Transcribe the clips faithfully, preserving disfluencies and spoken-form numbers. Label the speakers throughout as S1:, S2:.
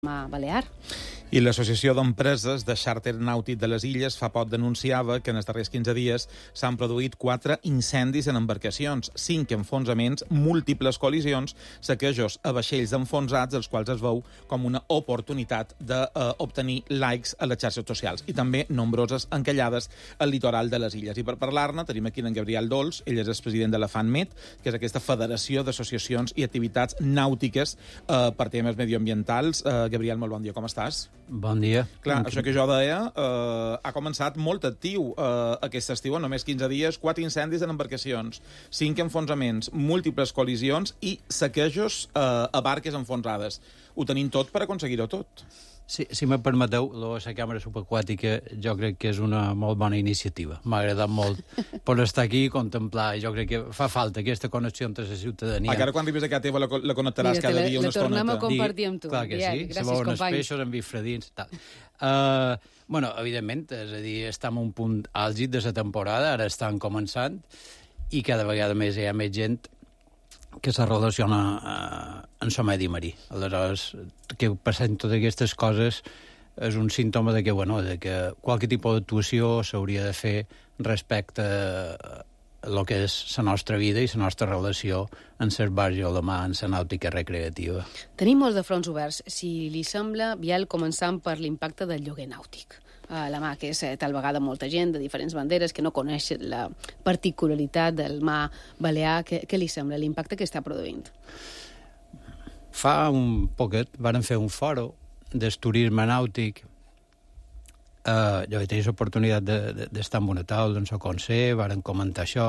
S1: Balear.
S2: I l'Associació d'Empreses de Xàrter Nàutic de les Illes fa poc denunciava que en els darrers quinze dies s'han produït quatre incendis en embarcacions, cinc enfonsaments, múltiples col·lisions, saquejos a vaixells enfonsats, els quals es veu com una oportunitat d'obtenir likes a les xarxes socials, i també nombroses encallades al litoral de les illes. I per parlar-ne tenim aquí en Gabriel Dols, ell és el president de la FANMET, que és aquesta federació d'associacions i activitats nàutiques eh, per temes medioambientals. Eh, Gabriel, molt bon dia, com estàs?
S3: Bon dia.
S2: Clar, això que jo deia eh, ha començat molt actiu eh, aquest estiu, en només quinze dies, quatre incendis en embarcacions, cinc enfonsaments, múltiples col·lisions i saquejos eh, a barques enfonsades. Ho tenim tot per aconseguir-ho tot.
S3: Si, si me permeteu, la càmera subaquàtica jo crec que és una molt bona iniciativa. M'ha agradat molt per estar aquí i contemplar. Jo crec que fa falta aquesta connexió entre la ciutadania.
S2: Encara quan arribis a casa teva la, la connectaràs
S1: Mira,
S2: cada
S1: la,
S2: dia una
S1: la tornem
S2: estoneta.
S1: a compartir amb tu.
S3: Clar que
S1: Bien,
S3: sí,
S1: gràcies,
S3: se veuen els
S1: companys.
S3: peixos amb bifredins. Tal. Uh, bueno, evidentment, és a dir, estem a un punt àlgid de la temporada, ara estan començant, i cada vegada més hi ha més gent que se relaciona eh, amb el medi marí. Aleshores, que passen totes aquestes coses és un símptoma de que, bueno, de que qualque tipus d'actuació s'hauria de fer respecte a el que és la nostra vida i la nostra relació amb les barges o la mà, amb la nàutica recreativa.
S1: Tenim molts de fronts oberts. Si li sembla, Biel, començant per l'impacte del lloguer nàutic. A la mà, que és eh, tal vegada molta gent de diferents banderes que no coneix la particularitat del mar balear. Què, què li sembla l'impacte que està produint?
S3: Fa un poquet varen fer un foro del turisme nàutic. Uh, jo vaig tenir l'oportunitat d'estar de, de, en una taula en el Consell, varen comentar això.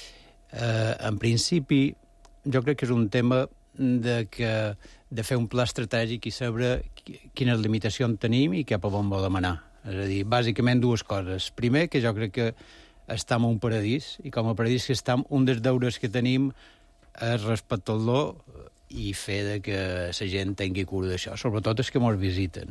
S3: Uh, en principi, jo crec que és un tema de, que, de fer un pla estratègic i saber quines limitacions tenim i cap a on volem anar. És a dir, bàsicament dues coses. Primer, que jo crec que estem en un paradís, i com a paradís que estem, un dels deures que tenim és respectar-lo i fer de que la gent tingui cura d'això, sobretot els que ens visiten.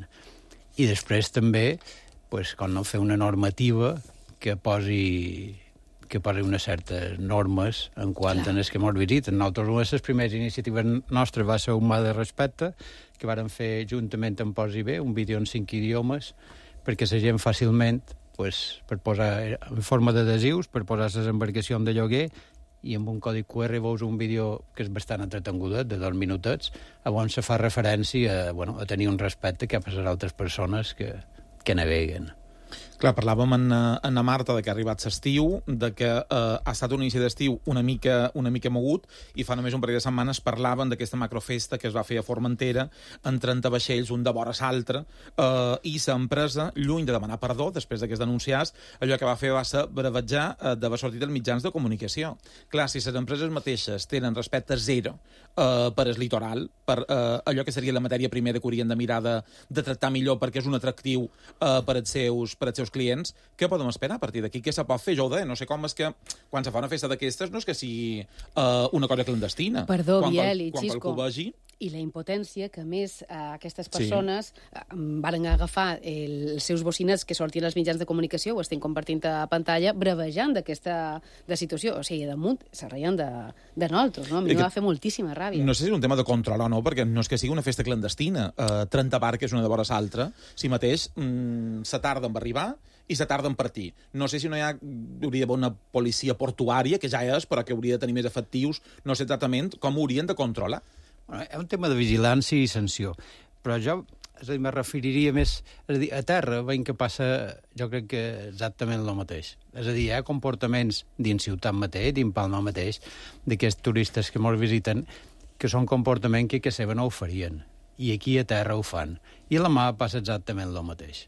S3: I després també, pues, com no, fer una normativa que posi, que posi unes certes normes en quant a els que ens visiten. Nosaltres, una de les primeres iniciatives nostres va ser un mà de respecte, que vàrem fer juntament amb Posi Bé, un vídeo en cinc idiomes, perquè la gent fàcilment, pues, per posar en forma d'adhesius, per posar les embarcacions de lloguer, i amb un codi cu erre veus un vídeo que és bastant entretengudet, de dos minutets, on se fa referència a, bueno, a tenir un respecte cap a les altres persones que, que naveguen.
S2: Clar, parlàvem en, en la Marta de que ha arribat l'estiu, de que eh, ha estat un inici d'estiu una mica, una mica mogut, i fa només un parell de setmanes parlaven d'aquesta macrofesta que es va fer a Formentera, amb trenta vaixells, un de vora l'altre, eh, i l'empresa, lluny de demanar perdó, després que es denunciés, allò que va fer va ser bravejar eh, d'haver sortit als mitjans de comunicació. Clar, si les empreses mateixes tenen respecte zero eh, per el litoral, per eh, allò que seria la matèria primera que haurien de mirar de, de tractar millor perquè és un atractiu eh, per als seus, per als seus clients, què podem esperar a partir d'aquí? Què se pot fer? Jo ho deia, no sé com és que quan se fa una festa d'aquestes no és que sigui uh, una cosa clandestina.
S1: Perdó,
S2: quan
S1: Biel i
S2: quan
S1: Xisco.
S2: qualcú vegi...
S1: I la impotència que, a més, eh, aquestes persones sí. eh, varen agafar el, els seus bocinets que sortien als mitjans de comunicació, ho estem compartint a pantalla, bravejant d'aquesta de situació. O sigui, damunt se reien de, de nosaltres, no? A mi em va fer moltíssima ràbia.
S2: No sé si és un tema de control o no, perquè no és que sigui una festa clandestina. Uh, trenta barques una de vora l'altra, si mateix mm, se tarda en arribar i se tarda en partir. No sé si no hi ha, hauria d'haver una policia portuària, que ja és, però que hauria de tenir més efectius, no sé exactament com ho haurien de controlar.
S3: Bueno, és un tema de vigilància i sanció, però jo, és a dir, me referiria més... És a dir, a terra veiem que passa, jo crec que exactament el mateix. És a dir, hi ha comportaments dins ciutat mateix, dins Palma mateix, d'aquests turistes que ens visiten, que són comportaments que a casa seva no ho farien, i aquí a terra ho fan. I a la mà passa exactament el mateix.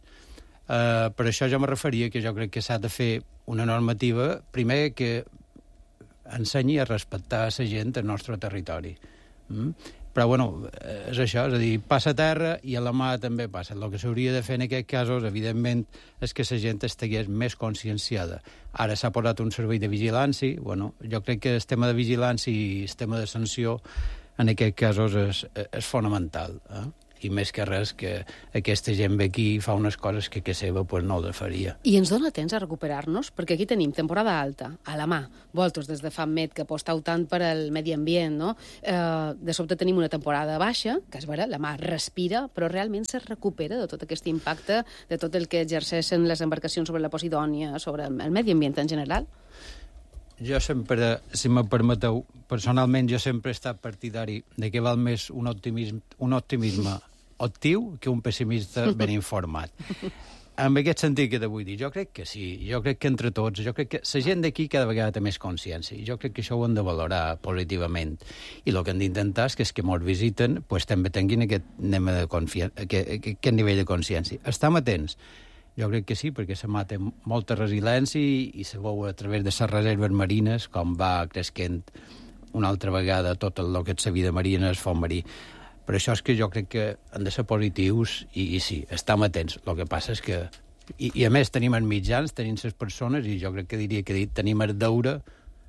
S3: Uh, per això jo me referia que jo crec que s'ha de fer una normativa, primer, que ensenyi a respectar la gent del nostre territori. Mm? Però, bueno, és això, és a dir, passa a terra i a la mà també passa. El que s'hauria de fer en aquests casos, evidentment, és que la gent estigués més conscienciada. Ara s'ha posat un servei de vigilància, bueno, jo crec que el tema de vigilància i el tema de sanció en aquests casos és, és fonamental. Eh? i més que res que aquesta gent ve aquí i fa unes coses que que seva pues, no les faria.
S1: I ens dona temps a recuperar-nos? Perquè aquí tenim temporada alta, a la mà, vosaltres des de FAMmed, que aposteu tant per al medi ambient, no? Eh, de sobte tenim una temporada baixa, que és vera, la mà respira, però realment se recupera de tot aquest impacte, de tot el que exerceixen les embarcacions sobre la Posidònia, sobre el medi ambient en general?
S3: Jo sempre, si me permeteu, personalment jo sempre he estat partidari de que val més un optimisme, un optimisme actiu que un pessimista ben informat. En aquest sentit que te vull dir, jo crec que sí, jo crec que entre tots, jo crec que la gent d'aquí cada vegada té més consciència, i jo crec que això ho hem de valorar positivament. I el que hem d'intentar és que els que ens visiten pues, també tinguin aquest, de aquest, aquest nivell de consciència. Estem atents. Jo crec que sí, perquè la mà té molta resiliència i, i se veu a través de les reserves marines com va creixent una altra vegada tot el que és la vida marina, el fons marí. Per això és que jo crec que han de ser positius i, i sí, estem atents. El que passa és que... I, i a més tenim els mitjans, tenim les persones i jo crec que diria que tenim el deure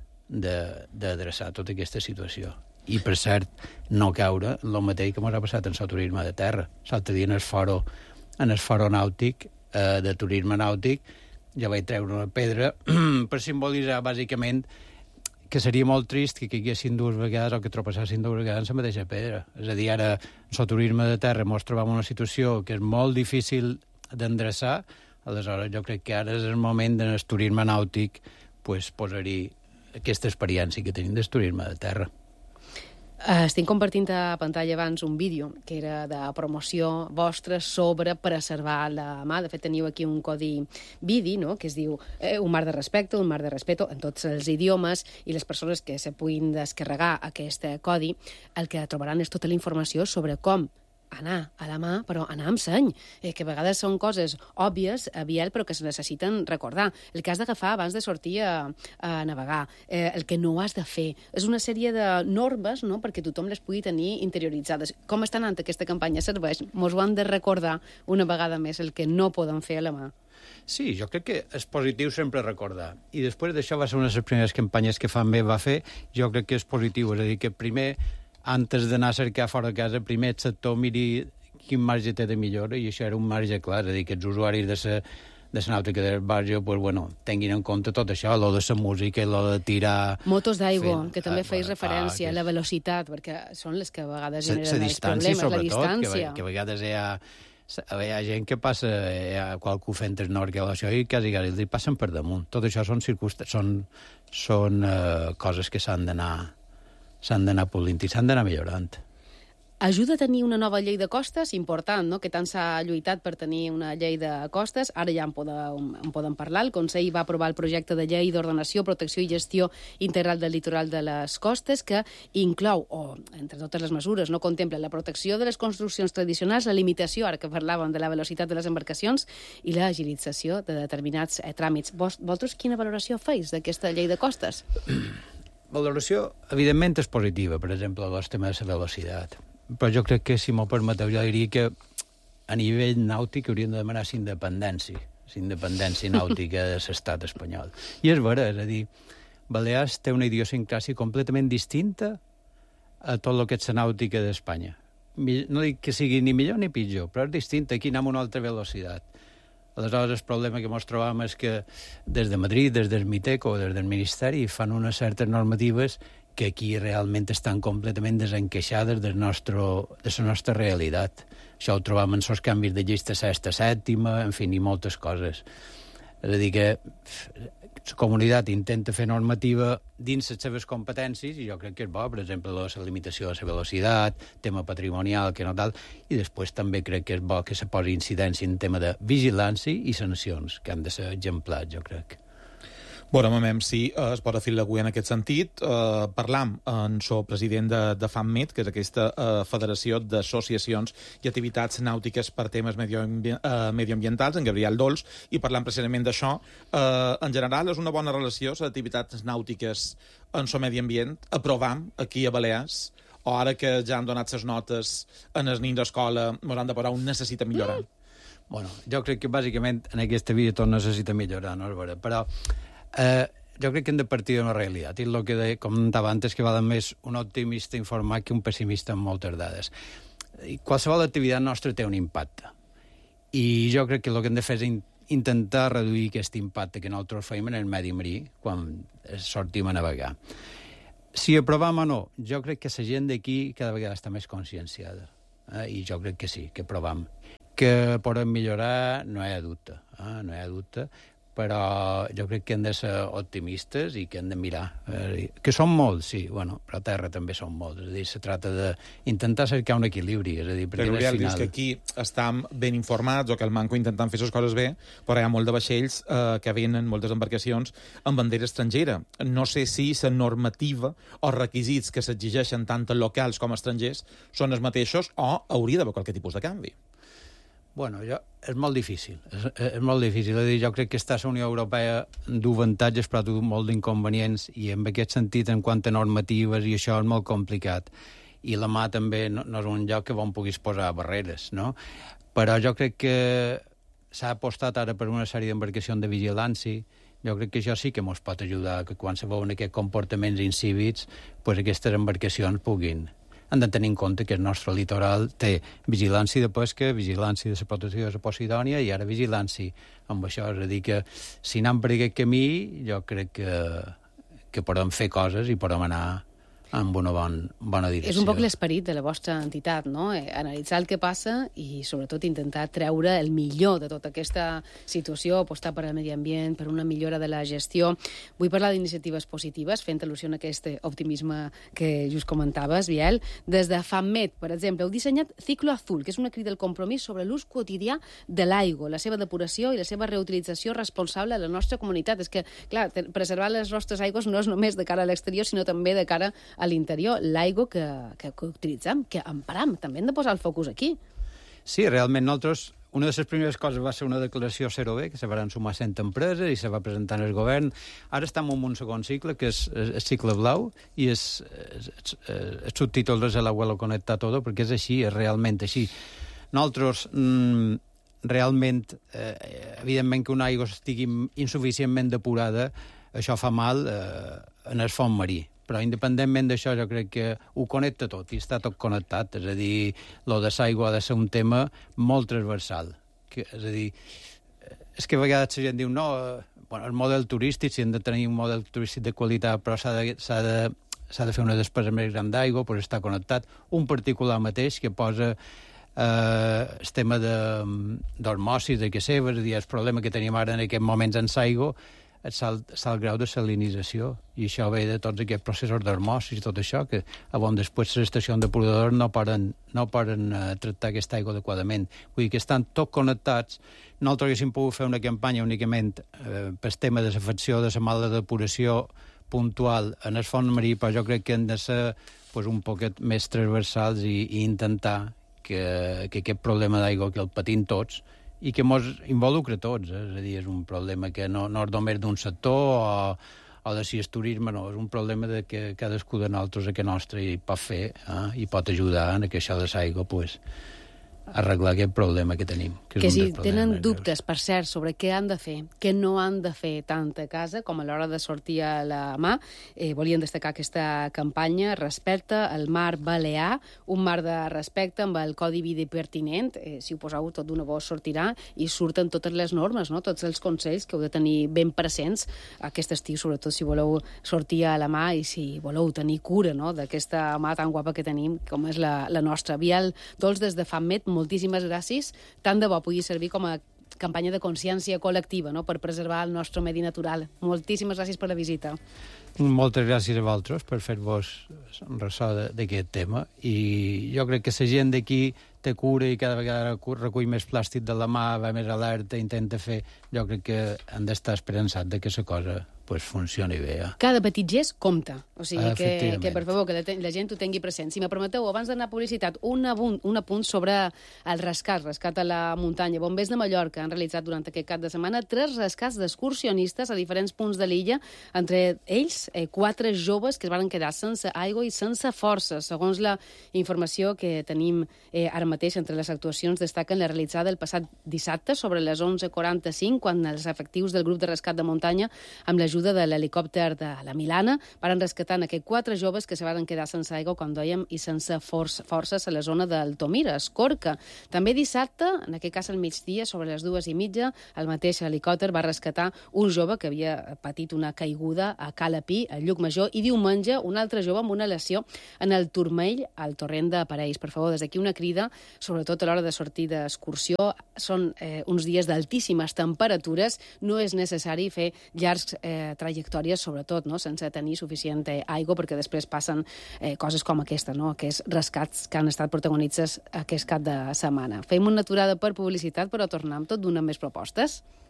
S3: d'adreçar tota aquesta situació. I, per cert, no caure en el mateix que ens ha passat en el turisme de terra. L'altre dia en el foro, en el foro nàutic, eh, de turisme nàutic, ja vaig treure una pedra per simbolitzar, bàsicament, que seria molt trist que caiguessin dues vegades o que tropeçassin dues vegades en la mateixa pedra. És a dir, ara, en el turisme de terra, ens trobem en una situació que és molt difícil d'endreçar, aleshores jo crec que ara és el moment en el turisme nàutic pues, posar-hi aquesta experiència que tenim del turisme de terra.
S1: Estic compartint a pantalla abans un vídeo que era de promoció vostra sobre preservar la mà. De fet, teniu aquí un codi vidi, no?, que es diu eh, un mar de respecte, un mar de respeto, en tots els idiomes, i les persones que se puguin descarregar aquest codi, el que trobaran és tota la informació sobre com anar a la mà, però anar amb seny, eh, que a vegades són coses òbvies, a Biel, però que se necessiten recordar. El que has d'agafar abans de sortir a, a navegar, eh, el que no has de fer. És una sèrie de normes, no?, perquè tothom les pugui tenir interioritzades. Com està anant aquesta campanya? Serveix? Mos ho han de recordar una vegada més, el que no poden fer a la mà.
S3: Sí, jo crec que és positiu sempre recordar. I després d'això va ser una de les primeres campanyes que FAMmed va fer. Jo crec que és positiu, és a dir, que primer, antes d'anar a cercar fora de casa, primer el sector miri quin marge té de millora, i això era un marge clar, és a dir, que els usuaris de la de la nàutica del barri, pues, bueno, tinguin en compte tot això, lo de la música, lo de tirar...
S1: Motos d'aigua, que també feis referència, la velocitat, perquè són les que a vegades generen els problemes, la distància.
S3: Que a vegades hi ha, hi ha gent que passa, hi ha qualcú fent el nord que això i quasi quasi passen per damunt. Tot això són circumstàncies, són, són uh, coses que s'han d'anar s'han d'anar polint i s'han d'anar millorant.
S1: Ajuda a tenir una nova llei de costes, important, no?, que tant s'ha lluitat per tenir una llei de costes. Ara ja en podem, en podem parlar. El Consell va aprovar el projecte de llei d'ordenació, protecció i gestió integral del litoral de les costes, que inclou, o entre totes les mesures, no contempla la protecció de les construccions tradicionals, la limitació, ara que parlàvem de la velocitat de les embarcacions, i l'agilització de determinats eh, tràmits. Vos, vosaltres quina valoració feis d'aquesta llei de costes?
S3: Valoració, evidentment, és positiva, per exemple, el tema de la velocitat. Però jo crec que, si m'ho permeteu, jo diria que a nivell nàutic hauríem de demanar la independència, la independència nàutica de l'estat espanyol. I és vera, és a dir, Balears té una idiosincràsia completament distinta a tot el que és la nàutica d'Espanya. No dic que sigui ni millor ni pitjor, però és distinta. Aquí anem a una altra velocitat. Aleshores, el problema que ens trobam és que des de Madrid, des del MITECO, des del Ministeri, fan unes certes normatives que aquí realment estan completament desencaixades del nostre, de la nostra realitat. Això ho trobam en els canvis de llista sexta, sèptima, en fi, i moltes coses. És a dir, que la comunitat intenta fer normativa dins les seves competències, i jo crec que és bo, per exemple, la limitació de la velocitat, tema patrimonial, que no tal, i després també crec que és bo que se posi incidència en tema de vigilància i sancions, que han de ser exemplars, jo crec.
S2: Veurem a veure si eh, es pot afilar avui en aquest sentit. Eh, parlam amb el president de, de FAMmed, que és aquesta eh, federació d'associacions i activitats nàutiques per temes medioambi eh, medioambientals, en Gabriel Dols, i parlam precisament d'això. Eh, en general, és una bona relació les activitats nàutiques en el medi ambient. Aprovam aquí a Balears, o ara que ja han donat les notes en els nins d'escola, ens han de posar un necessita millorar?
S3: Bueno, jo crec que bàsicament en aquesta vida tot necessita millorar, no és vera, però Eh, jo crec que hem de partir d'una realitat, i el que de, comentava antes, que val més un optimista informat que un pessimista amb moltes dades. qualsevol activitat nostra té un impacte. I jo crec que el que hem de fer és in intentar reduir aquest impacte que nosaltres fem en el medi marí quan sortim a navegar. Si aprovam o no, jo crec que la gent d'aquí cada vegada està més conscienciada. Eh? I jo crec que sí, que aprovam. Que podem millorar, no hi ha dubte. Eh? No hi ha dubte. Però jo crec que hem de ser optimistes i que hem de mirar. Eh, que són molts, sí, bueno, però a terra també són molts. És a dir, se tracta d'intentar cercar un equilibri. És a dir, perquè
S2: però
S3: al final...
S2: dius que aquí estem ben informats o que el Manco intentant fer les coses bé, però hi ha molt de vaixells eh, que venen, moltes embarcacions, amb bandera estrangera. No sé si la normativa o requisits que s'exigeixen tant locals com estrangers són els mateixos o hauria d'haver qualque tipus de canvi.
S3: Bueno, jo, és molt difícil, és, és molt difícil. És a dir, jo crec que està la Unió Europea du avantatges però du molt d'inconvenients i en aquest sentit, en quant a normatives i això és molt complicat. I la mà també no, no és un lloc que on puguis posar barreres, no? Però jo crec que s'ha apostat ara per una sèrie d'embarcacions de vigilància. Jo crec que això sí que ens pot ajudar, que quan se veuen aquests comportaments incívics, pues aquestes embarcacions puguin... Han de tenir en compte que el nostre litoral té vigilància de pesca, vigilància de la protecció de la Posidònia i ara vigilància amb això. És a dir, que si anem per aquest camí, jo crec que, que podem fer coses i podem anar amb una bon, bona direcció.
S1: És un poc l'esperit de la vostra entitat, no? Eh, analitzar el que passa i, sobretot, intentar treure el millor de tota aquesta situació, apostar per al medi ambient, per una millora de la gestió. Vull parlar d'iniciatives positives, fent al·lusió a aquest optimisme que just comentaves, Biel. Des de FAMMET, per exemple, heu dissenyat Ciclo Azul, que és una crida al compromís sobre l'ús quotidià de l'aigua, la seva depuració i la seva reutilització responsable a la nostra comunitat. És que, clar, preservar les nostres aigües no és només de cara a l'exterior, sinó també de cara a l'interior, l'aigua que, que, que utilitzem, que emparam. També hem de posar el focus aquí.
S3: Sí, realment nosaltres, una de les primeres coses va ser una declaració zero B, que se van sumar cent empreses i se va presentar al govern. Ara estem en un segon cicle, que és el cicle blau, i és, és, és, el subtítol és el abuelo conecta todo, perquè és així, és realment així. Nosaltres, mm, realment, eh, evidentment que una aigua estigui insuficientment depurada, això fa mal eh, en el fons marí. Però independentment d'això jo crec que ho connecta tot i està tot connectat. És a dir, lo de l'aigua ha de ser un tema molt transversal. Que, és a dir, és que a vegades la gent diu no, bueno, el model turístic, si hem de tenir un model turístic de qualitat, però s'ha de, s'ha de, s'ha de fer una despesa més gran d'aigua, doncs està connectat. Un particular mateix que posa eh, el tema d'osmosis, de, de què sé, és a dir, el problema que tenim ara en aquests moments en l'aigua, el salt, salt grau de salinització, i això ve de tots aquests processos d'osmosis i tot això, que on després les estacions depuradores no poden, no poden uh, tractar aquesta aigua adequadament. Vull dir que estan tots connectats. Nosaltres haguéssim pogut fer una campanya únicament eh, pel tema de l'afecció de la mala depuració puntual en el fons marí, però jo crec que hem de ser pues, un poquet més transversals i, i intentar que, que aquest problema d'aigua que el patim tots i que ens involucra a tots. Eh? És a dir, és un problema que no, no és només d'un sector o, o de si és turisme, no. És un problema de que cadascú de nosaltres a que nostre hi pot fer eh? I pot ajudar en que això de l'aigua pues, arreglar aquest problema que tenim. Que,
S1: que si tenen dubtes, per cert, sobre què han de fer, què no han de fer tant a casa com a l'hora de sortir a la mà, eh, volien destacar aquesta campanya Respecte al mar balear, un mar de respecte amb el codi vida pertinent, eh, si ho poseu tot d'una vos sortirà i surten totes les normes, no? Tots els consells que heu de tenir ben presents aquest estiu, sobretot si voleu sortir a la mà i si voleu tenir cura no? D'aquesta mà tan guapa que tenim com és la, la nostra. Biel Dols, des de FAMMET, moltíssimes gràcies. Tant de bo pugui servir com a campanya de consciència col·lectiva no? Per preservar el nostre medi natural. Moltíssimes gràcies per la visita.
S3: Moltes gràcies a vosaltres per fer-vos ressò d'aquest tema i jo crec que la gent d'aquí té cura i cada vegada recull més plàstic de la mà, va més alerta, intenta fer... Jo crec que han d'estar esperançats que la cosa pues, funcioni bé. Eh?
S1: Cada petit gest compta. O sigui, que, que per favor, que la, la gent ho tingui present. Si me permeteu, abans d'anar a publicitat, un apunt, un apunt sobre el rescat, rescat a la muntanya. Bombers de Mallorca han realitzat durant aquest cap de setmana tres rescats d'excursionistes a diferents punts de l'illa, entre ells eh, quatre joves que es van quedar sense aigua i sense força. Segons la informació que tenim eh, ara mateix, entre les actuacions destaquen la realitzada el passat dissabte sobre les onze quaranta-cinc, quan els efectius del grup de rescat de muntanya, amb l'ajuda l'ajuda de l'helicòpter de la Milana, van rescatar en aquests quatre joves que se van quedar sense aigua, com dèiem, i sense força, forces a la zona del Tomira, Escorca. També dissabte, en aquest cas al migdia, sobre les dues i mitja, el mateix helicòpter va rescatar un jove que havia patit una caiguda a Calapí, a Llucmajor, i diumenge un altre jove amb una lesió en el Turmell, al torrent de Parells. Per favor, des d'aquí una crida, sobretot a l'hora de sortir d'excursió. Són eh, uns dies d'altíssimes temperatures, no és necessari fer llargs eh, trajectòries, sobretot, no?, sense tenir suficient eh, aigua, perquè després passen eh, coses com aquesta, no?, aquests rescats que han estat protagonitzats aquest cap de setmana. Fem una aturada per publicitat, però tornem tot d'una més propostes.